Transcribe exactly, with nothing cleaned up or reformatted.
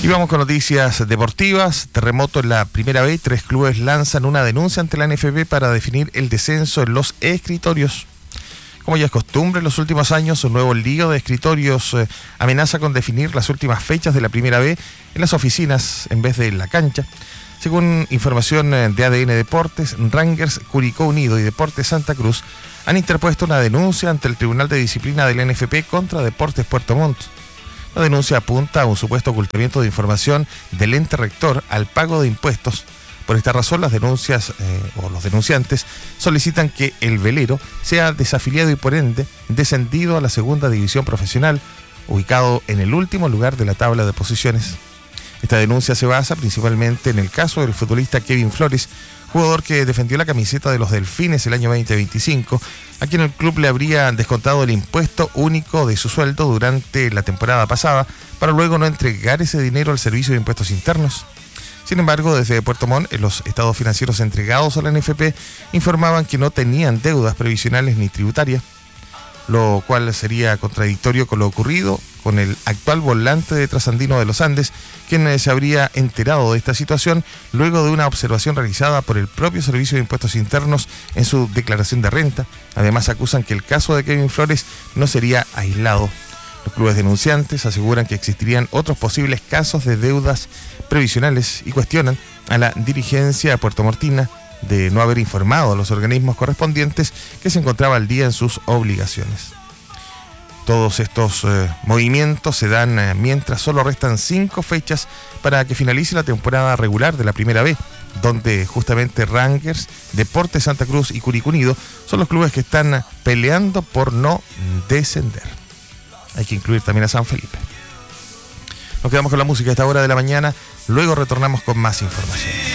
Y vamos con noticias deportivas. Terremoto en la primera B. Tres clubes lanzan una denuncia ante la N F P para definir el descenso en los escritorios. Como ya es costumbre en los últimos años, un nuevo lío de escritorios eh, amenaza con definir las últimas fechas de la primera B en las oficinas en vez de en la cancha. Según información de A D N Deportes, Rangers, Curicó Unido y Deportes Santa Cruz han interpuesto una denuncia ante el Tribunal de Disciplina de la N F P contra Deportes Puerto Montt. La denuncia apunta a un supuesto ocultamiento de información del ente rector al pago de impuestos. Por esta razón, las denuncias eh, o los denunciantes solicitan que el velero sea desafiliado y por ende descendido a la segunda división profesional, ubicado en el último lugar de la tabla de posiciones. Esta denuncia se basa principalmente en el caso del futbolista Kevin Flores, jugador que defendió la camiseta de los Delfines el año veinte veinticinco, a quien el club le habría descontado el impuesto único de su sueldo durante la temporada pasada, para luego no entregar ese dinero al Servicio de Impuestos Internos. Sin embargo, desde Puerto Montt, los estados financieros entregados a la N F P informaban que no tenían deudas previsionales ni tributarias, lo cual sería contradictorio con lo ocurrido con el actual volante de Trasandino de los Andes, quien se habría enterado de esta situación luego de una observación realizada por el propio Servicio de Impuestos Internos en su declaración de renta. Además, acusan que el caso de Kevin Flores no sería aislado. Los clubes denunciantes aseguran que existirían otros posibles casos de deudas previsionales y cuestionan a la dirigencia puertomortina de no haber informado a los organismos correspondientes que se encontraba al día en sus obligaciones. Todos estos eh, movimientos se dan eh, mientras solo restan cinco fechas para que finalice la temporada regular de la primera B, donde justamente Rangers, Deportes Santa Cruz y Curicó Unido son los clubes que están peleando por no descender. Hay que incluir también a San Felipe. Nos quedamos con la música a esta hora de la mañana, luego retornamos con más información.